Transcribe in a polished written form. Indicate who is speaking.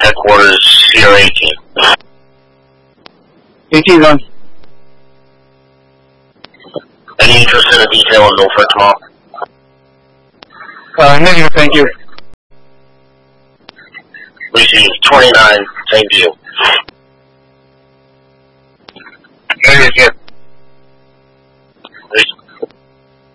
Speaker 1: Headquarters, Sierra 18.
Speaker 2: 18's on.
Speaker 1: Any interest in a detail in Milford tomorrow?
Speaker 2: Negative, thank you.
Speaker 1: Received 29, same to you.